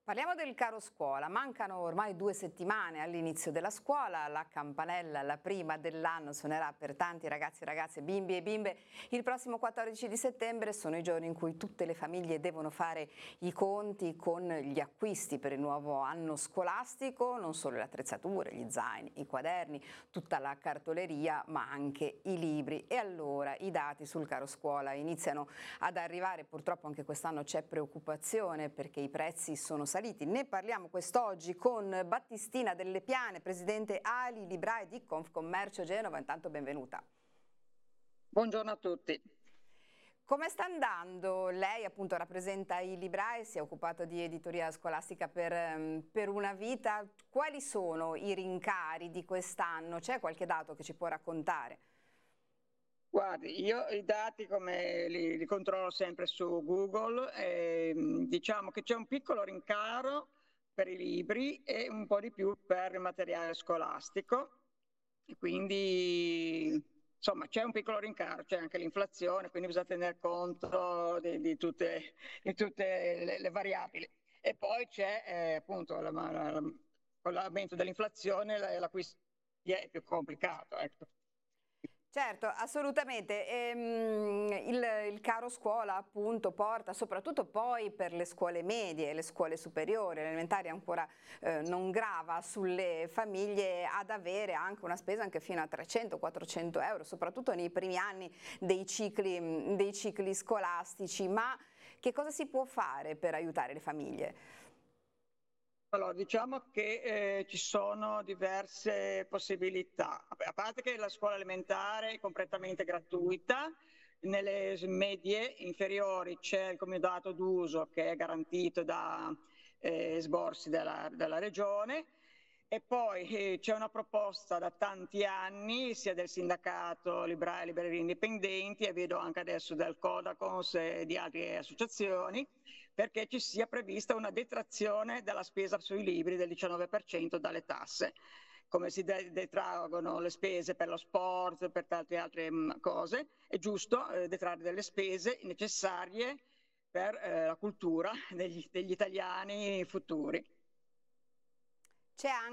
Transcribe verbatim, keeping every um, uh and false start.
Parliamo del caro scuola, mancano ormai due settimane all'inizio della scuola, la campanella, la prima dell'anno, suonerà per tanti ragazzi e ragazze, bimbi e bimbe. Il prossimo quattordici di settembre sono i giorni in cui tutte le famiglie devono fare i conti con gli acquisti per il nuovo anno scolastico, non solo le attrezzature, gli zaini, i quaderni, tutta la cartoleria, ma anche i libri. E allora i dati sul caro scuola iniziano ad arrivare, purtroppo anche quest'anno c'è preoccupazione perché i prezzi sono saliti. Ne parliamo quest'oggi con Battistina Delle Piane, presidente Ali Librai di Confcommercio Genova. Intanto benvenuta. Buongiorno a tutti. Come sta andando? Lei appunto rappresenta i librai, si è occupato di editoria scolastica per, per una vita. Quali sono i rincari di quest'anno? C'è qualche dato che ci può raccontare? Guardi, io i dati come li, li controllo sempre su Google e diciamo che c'è un piccolo rincaro per i libri e un po' di più per il materiale scolastico, e quindi insomma c'è un piccolo rincaro, c'è anche l'inflazione, quindi bisogna tener conto di, di tutte, di tutte le, le variabili. E poi c'è eh, appunto la, la, con l'aumento dell'inflazione l'acquisto è più complicato. Ecco. Certo, assolutamente. Ehm, il, il caro scuola appunto porta soprattutto poi per le scuole medie, le scuole superiori, l'elementare ancora eh, non grava sulle famiglie ad avere anche una spesa anche fino a trecento quattrocento euro, soprattutto nei primi anni dei cicli, dei cicli scolastici. Ma che cosa si può fare per aiutare le famiglie? Allora, diciamo che eh, ci sono diverse possibilità, a parte che la scuola elementare è completamente gratuita, nelle medie inferiori c'è il comodato d'uso che è garantito da eh, sborsi della, della regione, e poi eh, c'è una proposta da tanti anni sia del sindacato Librai e Librerie Indipendenti, e vedo anche adesso del Codacons e di altre associazioni, perché ci sia prevista una detrazione della spesa sui libri del diciannove per cento dalle tasse. Come si detraggono le spese per lo sport, per tante altre mh, cose, è giusto eh, detrarre delle spese necessarie per eh, la cultura degli, degli italiani futuri. C'è anche